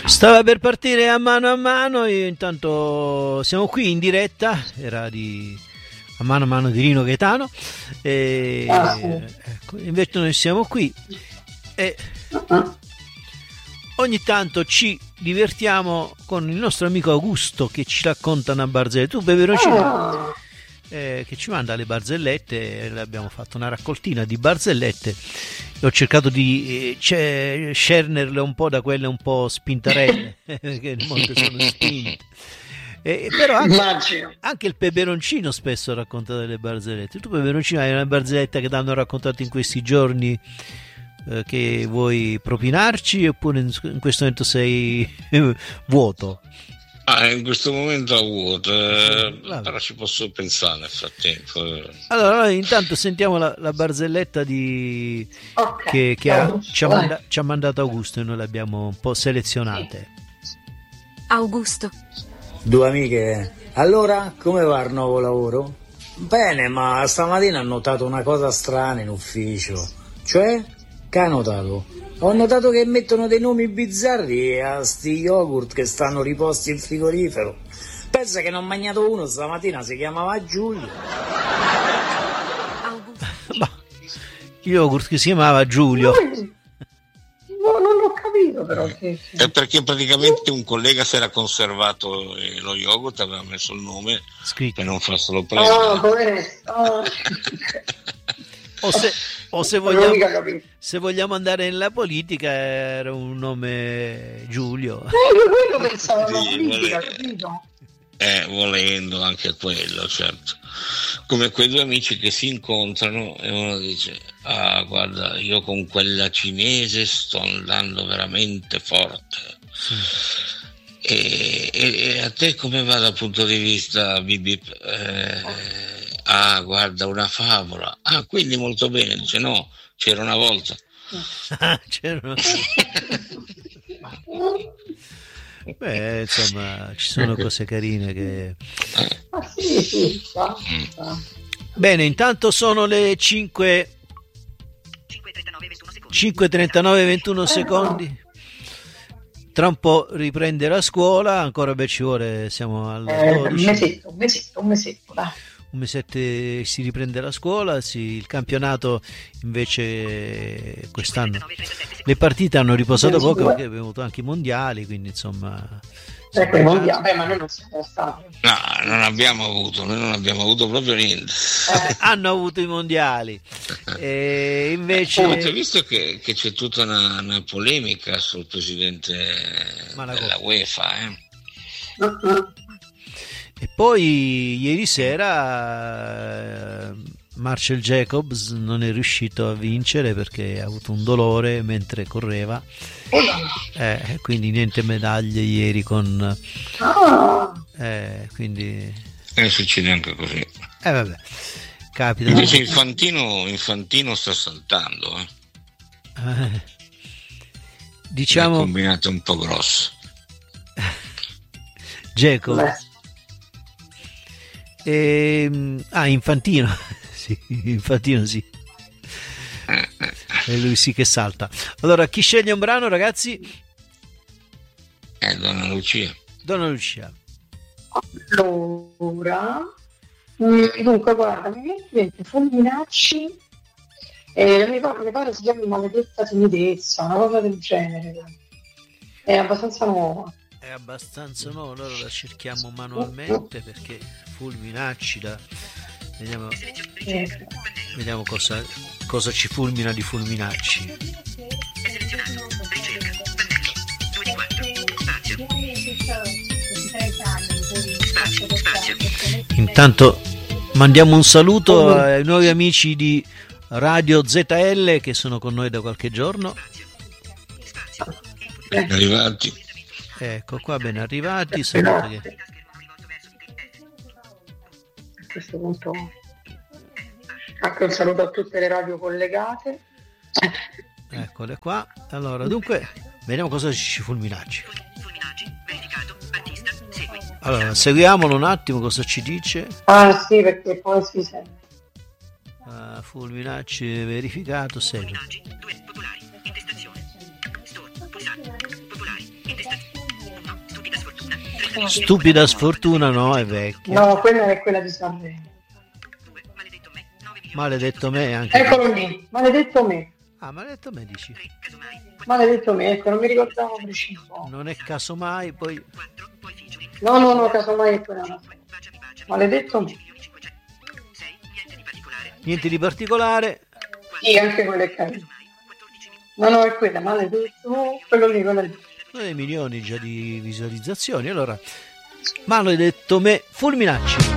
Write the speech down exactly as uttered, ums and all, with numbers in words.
Stava per partire a mano a mano, io intanto siamo qui in diretta, era di a mano a mano di Rino Gaetano, e Ah, sì. ecco, invece noi siamo qui e ogni tanto ci divertiamo con il nostro amico Augusto che ci racconta una barzelletta. Tu Peperoncino, Ah, eh, che ci manda le barzellette, e abbiamo fatto una raccoltina di barzellette. Ho cercato di eh, cioè, scernerle un po' da quelle un po' spintarelle, che molte sono spinte. Eh, però anche, immagino. anche il Peperoncino spesso racconta delle barzellette. Tu Peperoncino hai una barzelletta che ti hanno raccontato in questi giorni eh, che vuoi propinarci, oppure in, in questo momento sei vuoto? Ah, in questo momento a vuoto, eh, Vabbè. però ci posso pensare nel frattempo. Allora, noi intanto sentiamo la, la barzelletta di, Ok. che, che ha- Augusto, ci, ha vai. manda- ci ha mandato Augusto e noi le abbiamo un po' selezionate. Augusto, Due amiche. Allora, come va il nuovo lavoro? Bene, ma stamattina ho notato una cosa strana in ufficio. Cioè? Che hai notato? Ho notato che mettono dei nomi bizzarri a sti yogurt che stanno riposti in frigorifero. Pensa che ne ho mangiato uno stamattina, si chiamava Giulio. Augusto, Ma il yogurt che si chiamava Giulio. No, non ho capito però che... È perché praticamente un collega si era conservato eh, lo yogurt, aveva messo il nome Scritto. per non farselo Ah, prendere. poveretto. Ah. O se, o se Non ho vogliamo, mica capito. se vogliamo andare nella politica, era un nome Giulio. Eh, io quello pensavo alla Sì, politica, vuole- capito? Eh, volendo anche quello, certo. Come quei due amici che si incontrano e uno dice: ah, guarda, io con quella cinese sto andando veramente forte. E, e- e a te come va dal punto di vista bip bip? Eh, ah, guarda, una favola. Ah, quindi molto bene. Dice: no, c'era una volta. Ah, c'erano- Beh, insomma, ci sono cose carine che... Ah, sì, sì, sta, sta. Bene, intanto sono le cinque cinque e trentanove ventuno secondi. Tra un po' riprende la scuola, ancora beh ci vuole, siamo alle Eh, un dodici. mesetto, un mesetto, un mesetto, dai. Un mesetto si riprende la scuola, sì, il campionato invece quest'anno le partite hanno riposato poco perché abbiamo avuto anche i mondiali, quindi insomma Ecco, i mondiali, beh, ma noi non siamo stati. No, non abbiamo avuto, noi non abbiamo avuto proprio niente. Eh, hanno avuto i mondiali e invece Avete visto che, che c'è tutta una, una polemica sul presidente Ma la della cosa. UEFA, eh? e poi ieri sera eh, Marcel Jacobs non è riuscito a vincere perché ha avuto un dolore mentre correva, eh, quindi niente medaglie ieri con ah, eh, quindi E succede anche così. eh vabbè, capita. Invece Infantino, Infantino sta saltando, eh? Eh, È diciamo combinato un po' grosso. Jacobs beh, Ehm, ah, Infantino. Sì, Infantino sì. E lui sì che salta. Allora, chi sceglie un brano, ragazzi? Eh, donna Lucia. Donna Lucia. allora, mm, dunque, guarda, mi viene in mente Fulminacci, eh, mi pare, mi pare si chiami Maledetta Timidezza, una cosa del genere. È abbastanza nuova. È abbastanza nuovo, allora la cerchiamo manualmente perché Fulminacci da... Vediamo, Eh, vediamo cosa, cosa ci fulmina di Fulminacci. Intanto mandiamo un saluto ai nuovi amici di Radio Z L che sono con noi da qualche giorno. Ben arrivati. Ecco qua, ben arrivati. Saluto che... a questo punto anche un saluto a tutte le radio collegate. Eccole qua. Allora, dunque, vediamo cosa ci Fulminacci. Allora, seguiamolo un attimo cosa ci dice. Ah sì, perché poi si sente. Uh, Fulminacci verificato, segue. Stupida sfortuna, no, è vecchia. No, quella è quella di Sanremo. Maledetto me anche. Eccolo lì, maledetto me. Ah, maledetto me dici. Maledetto me, ecco, non mi ricordavo preciso. Non è casomai, poi... No, no, no, casomai è quella. Maledetto me. Niente di particolare. Sì, anche quella è carina. No, no, è quella, maledetto me. Quello lì, quello lì. Noi milioni già di visualizzazioni. Allora, maledetto me, Fulminacci.